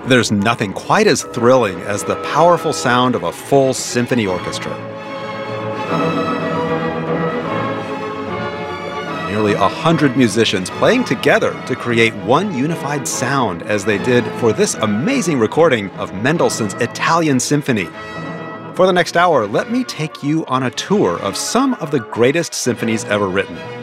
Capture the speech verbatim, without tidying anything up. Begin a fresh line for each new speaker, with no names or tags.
There's nothing quite as thrilling as the powerful sound of a full symphony orchestra. Nearly a hundred musicians playing together to create one unified sound, as they did for this amazing recording of Mendelssohn's Italian Symphony. For the next hour, let me take you on a tour of some of the greatest symphonies ever written.